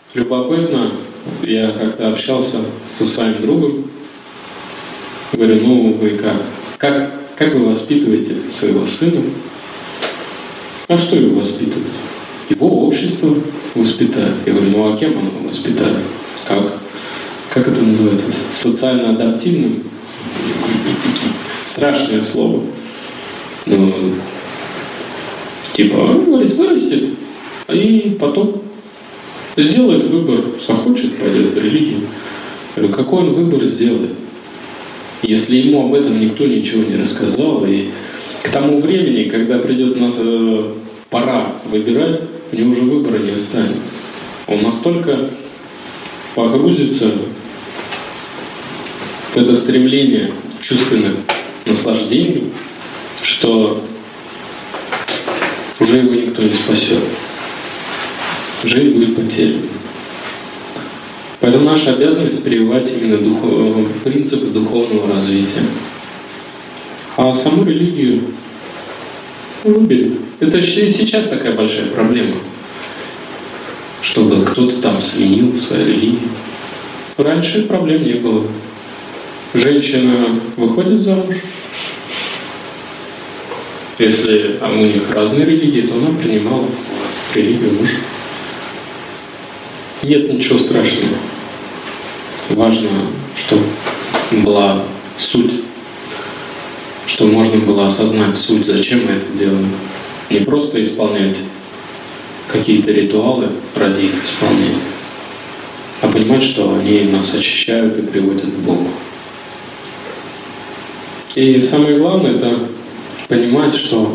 Любопытно, я как-то общался со своим другом. Говорю, ну вы как? Как вы воспитываете своего сына? А что его воспитывать? Его общество воспитает. Я говорю, ну а кем оно воспитает? Как это называется? Социально адаптивным? Страшное слово. Ну, типа, он говорит, вырастет, и потом сделает выбор, захочет, пойдет в религию. Я говорю, какой он выбор сделает? Если ему об этом никто ничего не рассказал, и к тому времени, когда придет у нас пора выбирать, у него уже выбора не останется. Он настолько погрузится в это стремление чувственных наслаждений, что уже его никто не спасет. Жизнь будет потеряна. Поэтому наша обязанность прививать именно принципы духовного развития. А саму религию выберет. Это сейчас такая большая проблема, чтобы кто-то там сменил свою религию. Раньше проблем не было. Женщина выходит замуж. Если у них разные религии, то она принимала религию мужа. Нет ничего страшного. Важно, чтобы была суть, что можно было осознать суть, зачем мы это делаем. Не просто исполнять какие-то ритуалы ради их исполнения, а понимать, что они нас очищают и приводят к Богу. И самое главное — это понимать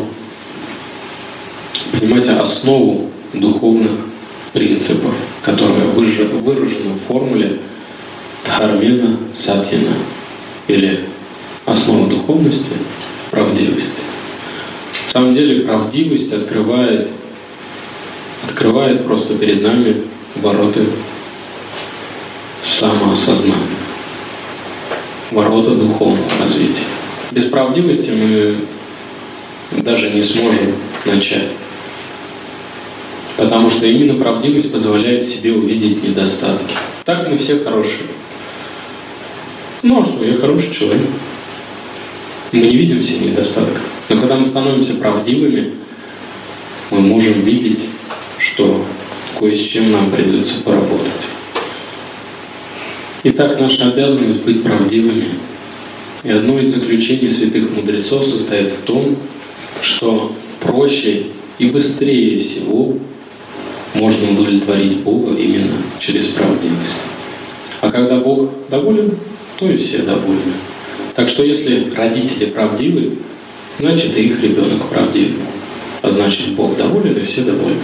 основу духовных принципов, которая выражена в формуле Дхармена Сатьяна, или основа духовности — правдивость. На самом деле правдивость открывает просто перед нами ворота самоосознания, ворота духовного развития. Без правдивости мы даже не сможем начать. Потому что именно правдивость позволяет себе увидеть недостатки. Так мы все хорошие. Ну а что, я хороший человек. Мы не видим все недостатков. Но когда мы становимся правдивыми, мы можем видеть, что кое с чем нам придется поработать. Итак, наша обязанность быть правдивыми. И одно из заключений святых мудрецов состоит в том, что проще и быстрее всего можно удовлетворить Бога именно через правдивость. А когда Бог доволен, то и все довольны. Так что если родители правдивы, значит и их ребенок правдивый. А значит Бог доволен и все довольны.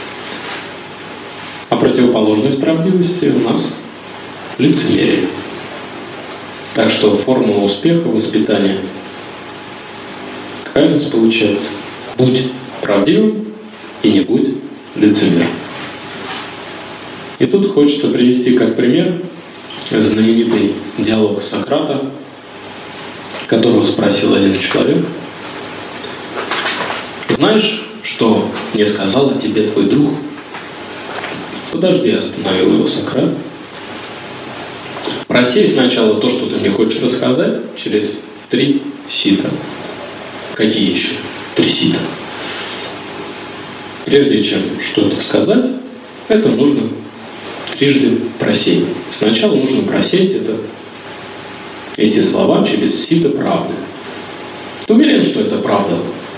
А противоположность правдивости у нас лицемерие. Так что формула успеха воспитания какая у нас получается? Будь правдивым и не будь лицемером. И тут хочется привести как пример знаменитый диалог Сократа, которого спросил один человек: «Знаешь, что мне сказал о тебе твой друг?» «Подожди», — остановил его Сократ. «Просей сначала то, что ты мне хочешь рассказать, через 3 сита». «Какие еще 3 сита?» Прежде чем что-то сказать, это нужно трижды просеять. Сначала нужно просеять эти слова через сито правды. Ты уверен, что это правда?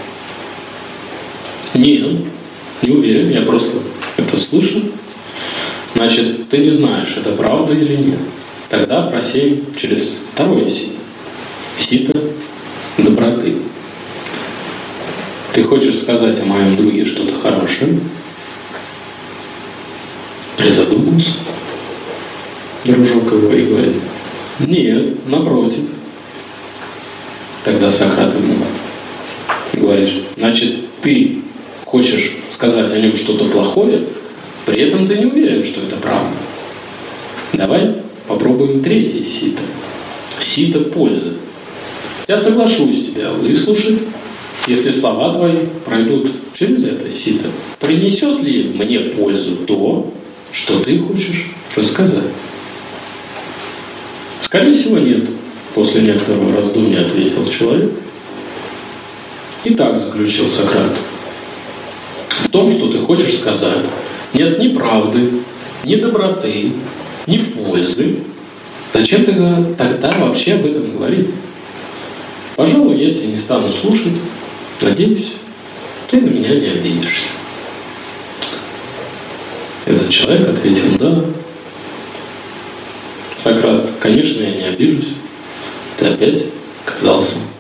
Нет, не уверен, я просто это слышу. Значит, ты не знаешь, это правда или нет. Тогда просей через 2 сито. Сито доброты. Ты хочешь сказать о моем друге что-то хорошее? Призадумался дружок его и говорит: нет, напротив. Тогда Сократ ему говорит: значит, ты хочешь сказать о нем что-то плохое, при этом ты не уверен, что это правда. Давай попробуем 3 сито. Сито пользы. Я соглашусь тебя выслушать, если слова твои пройдут через это сито. Принесет ли мне пользу то, что ты хочешь рассказать. Скорее всего, нет. После некоторого раздумья ответил человек. И так заключил Сократ. В том, что ты хочешь сказать, нет ни правды, ни доброты, ни пользы. Зачем ты тогда вообще об этом говорить? Пожалуй, я тебя не стану слушать. Надеюсь, ты на меня не обидишься. Этот человек ответил: да. Сократ: конечно, я не обижусь. Ты опять оказался